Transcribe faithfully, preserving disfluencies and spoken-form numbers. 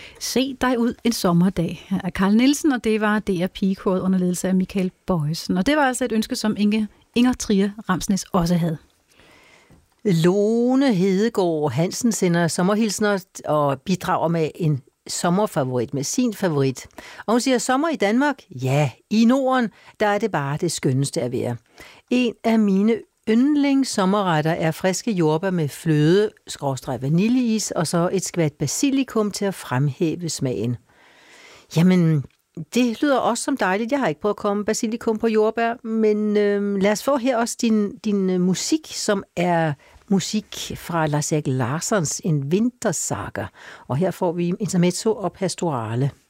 Se dig ud en sommerdag af Carl Nielsen, og det var D R Pigekoret under ledelse af Michael Bojesen. Og det var altså et ønske, som Inge, Inger Trier Ramsnes også havde. Lone Hedegaard Hansen sender sommerhilsner og bidrager med en sommerfavorit, med sin favorit. Og hun siger, sommer i Danmark? Ja, i Norden, der er det bare det skønneste at være. En af mine yndlingssommerretter er friske jordbær med fløde, skråstreg vaniljeis og så et skvat basilikum til at fremhæve smagen. Jamen, det lyder også som dejligt. Jeg har ikke prøvet at komme basilikum på jordbær, men øh, lad os få her også din, din øh, musik, som er musik fra Lars Erik Larssons En vintersaga. Og her får vi intermezzo og pastorale.